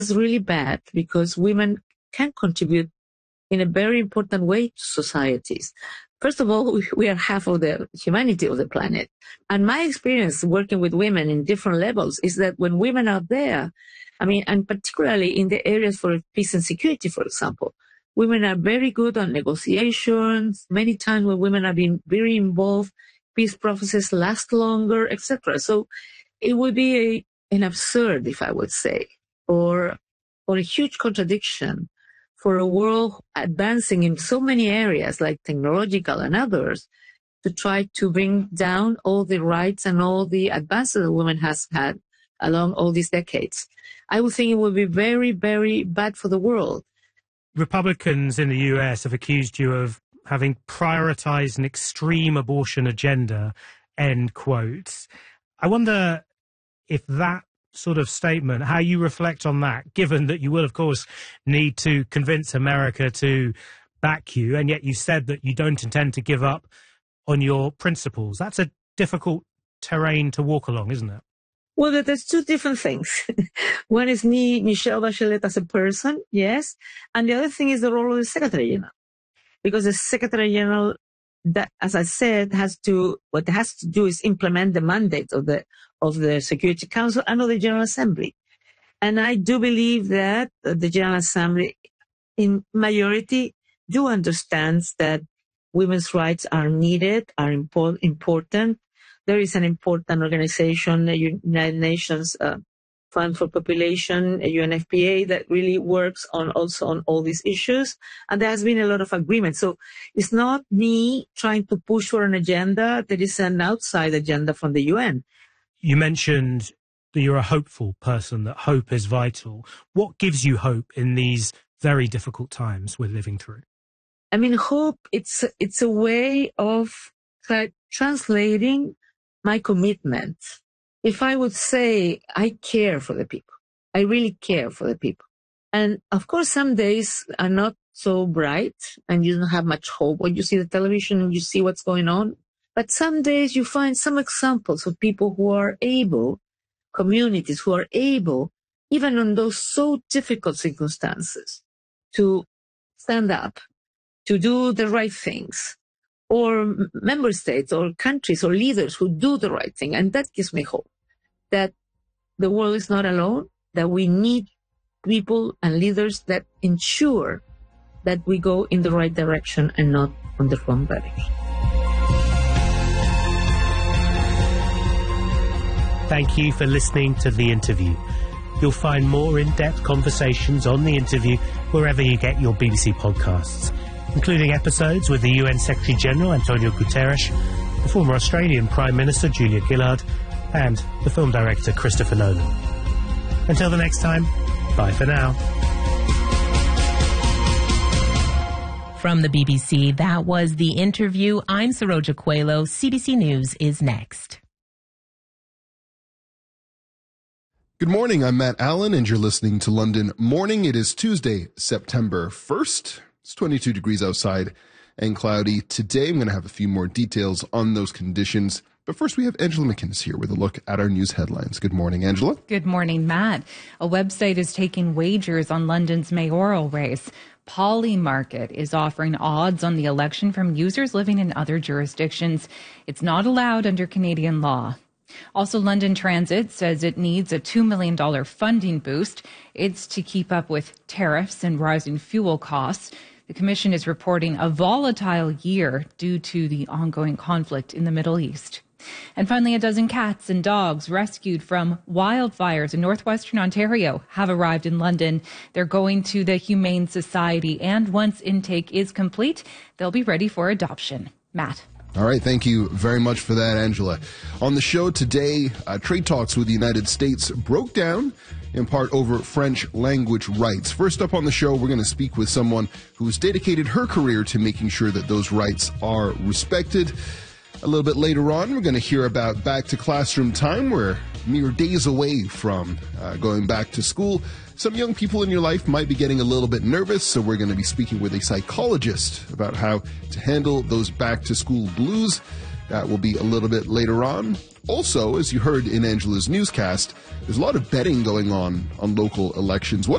is really bad because women can contribute in a very important way to societies. First of all, we are half of the humanity of the planet. And my experience working with women in different levels is that when women are there, and particularly in the areas for peace and security, for example, women are very good on negotiations. Many times when women have been very involved, peace processes last longer, etc. So it would be an absurd, if I would say, or a huge contradiction for a world advancing in so many areas like technological and others to try to bring down all the rights and all the advances that women has had along all these decades. I would think it would be very, very bad for the world. Republicans in the US have accused you of having prioritized an extreme abortion agenda, end quotes. I wonder if that sort of statement, how you reflect on that, given that you will, of course, need to convince America to back you, and yet you said that you don't intend to give up on your principles. That's a difficult terrain to walk along, isn't it? Well, there's two different things. One is me, Michelle Bachelet, as a person, yes, and the other thing is the role of the Secretary General. Because the Secretary General, that, as I said, what it has to do is implement the mandate of the Security Council and of the General Assembly. And I do believe that the General Assembly, in majority, do understands that women's rights are needed, are important. There is an important organization, the United Nations Fund for Population, UNFPA, that really works also on all these issues. And there has been a lot of agreement. So it's not me trying to push for an agenda. There is an outside agenda from the UN. You mentioned that you're a hopeful person, that hope is vital. What gives you hope in these very difficult times we're living through? Hope, it's a way of translating my commitment. If I would say I care for the people, I really care for the people. And of course, some days are not so bright and you don't have much hope when you see the television and you see what's going on. But some days you find some examples of people who are able, communities who are able, even on those so difficult circumstances, to stand up, to do the right things, or member states or countries or leaders who do the right thing. And that gives me hope that the world is not alone, that we need people and leaders that ensure that we go in the right direction and not on the wrong direction. Thank you for listening to The Interview. You'll find more in-depth conversations on The Interview wherever you get your BBC podcasts, including episodes with the UN Secretary-General Antonio Guterres, the former Australian Prime Minister Julia Gillard, and the film director Christopher Nolan. Until the next time, bye for now. From the BBC, that was The Interview. I'm Saroja Coelho. CBC News is next. Good morning, I'm Matt Allen, and you're listening to London Morning. It is Tuesday, September 1st. It's 22 degrees outside and cloudy. Today, I'm going to have a few more details on those conditions. But first, we have Angela McInnes here with a look at our news headlines. Good morning, Angela. Good morning, Matt. A website is taking wagers on London's mayoral race. Polymarket is offering odds on the election from users living in other jurisdictions. It's not allowed under Canadian law. Also, London Transit says it needs a $2 million funding boost. It's to keep up with tariffs and rising fuel costs. The Commission is reporting a volatile year due to the ongoing conflict in the Middle East. And finally, a dozen cats and dogs rescued from wildfires in northwestern Ontario have arrived in London. They're going to the Humane Society, and once intake is complete, they'll be ready for adoption. Matt. All right, thank you very much for that, Angela. On the show today, trade talks with the United States broke down in part over French language rights. First up on the show, we're going to speak with someone who's dedicated her career to making sure that those rights are respected. A little bit later on, we're going to hear about back to classroom time. We're mere days away from going back to school. Some young people in your life might be getting a little bit nervous, so we're going to be speaking with a psychologist about how to handle those back-to-school blues. That will be a little bit later on. Also, as you heard in Angela's newscast, there's a lot of betting going on local elections. What